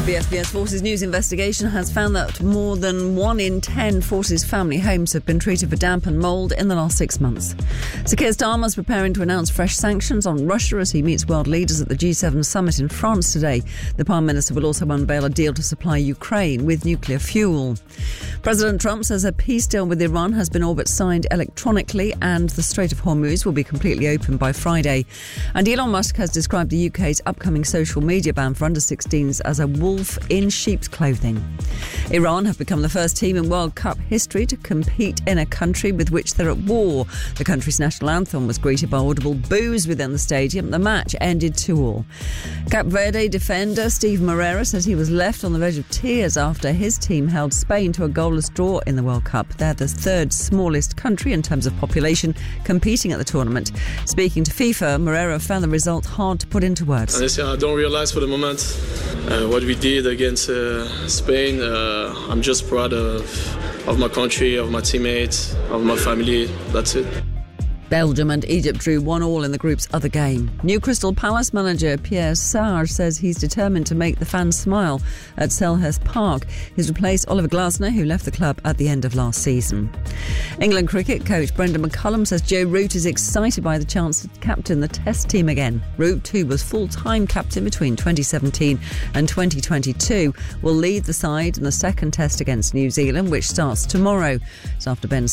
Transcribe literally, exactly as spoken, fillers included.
B S B S Forces News investigation has found that more than one in ten Forces family homes have been treated for damp and mould in the last six months. Sir Keir Starmer is preparing to announce fresh sanctions on Russia as he meets world leaders at the G seven summit in France today. The Prime Minister will also unveil a deal to supply Ukraine with nuclear fuel. President Trump says a peace deal with Iran has been all but signed electronically and the Strait of Hormuz will be completely open by Friday. And Elon Musk has described the U K's upcoming social media ban for under sixteens as a wolf in sheep's clothing. Iran have become the first team in World Cup history to compete in a country with which they're at war. The country's national anthem was greeted by audible boos within the stadium. The match ended two all. Cape Verde defender Steve Moreira says he was left on the verge of tears after his team held Spain to a goalless draw in the World Cup. They're the third smallest country in terms of population competing at the tournament. Speaking to FIFA, Moreira found the result hard to put into words. Honestly, I don't realize for the moment uh, what we did against uh, Spain. Uh, I'm just proud of, of my country, of my teammates, of my family. That's it. Belgium and Egypt drew one all in the group's other game. New Crystal Palace manager Pierre Sarr says he's determined to make the fans smile at Selhurst Park. He's replaced Oliver Glasner, who left the club at the end of last season. England cricket coach Brendan McCullum says Joe Root is excited by the chance to captain the Test team again. Root, who was full-time captain between twenty seventeen and twenty twenty-two, will lead the side in the second Test against New Zealand, which starts tomorrow. It's after Ben